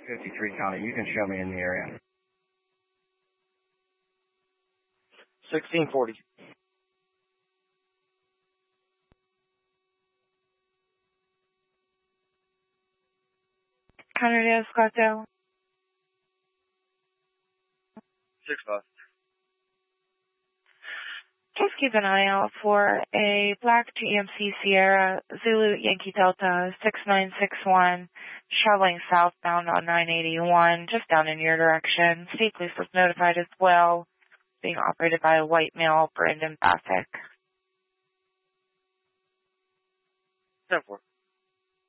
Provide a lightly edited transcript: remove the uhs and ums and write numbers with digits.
53 County. You can show me in the area. 1640. Connerdale, Scottsdale. 6-5. Just keep an eye out for a black GMC Sierra Zulu Yankee Delta 6961 traveling southbound on 981, just down in your direction. State Police was notified as well, being operated by a white male, Brandon Bassick. 10-4.